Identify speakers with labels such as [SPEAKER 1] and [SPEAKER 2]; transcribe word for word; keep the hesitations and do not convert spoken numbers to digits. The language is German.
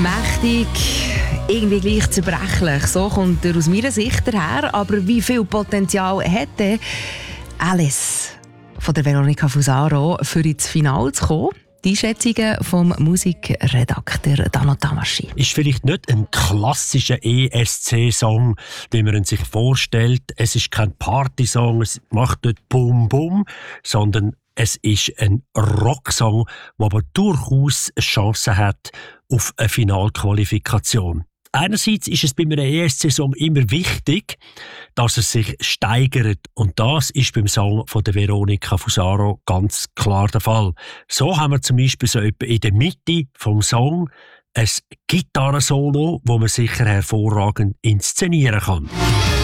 [SPEAKER 1] Mächtig, irgendwie gleich zerbrechlich. So kommt er aus meiner Sicht daher. Aber wie viel Potenzial hätte Alice von der Veronica Fusaro für ins Finale zu kommen? Die Einschätzungen vom Musikredakteur Dano Tamaschi.
[SPEAKER 2] Ist vielleicht nicht ein klassischer E S C-Song, den man sich vorstellt. Es ist kein Partysong, es macht nicht Bum Bum, sondern es ist ein Rocksong, der aber durchaus eine Chance hat auf eine Finalqualifikation. Einerseits ist es bei einem E S C-Song immer wichtig, dass er sich steigert. Und das ist beim Song von der Veronica Fusaro ganz klar der Fall. So haben wir zum Beispiel so etwa in der Mitte vom Song ein Gitarrensolo, das man sicher hervorragend inszenieren kann.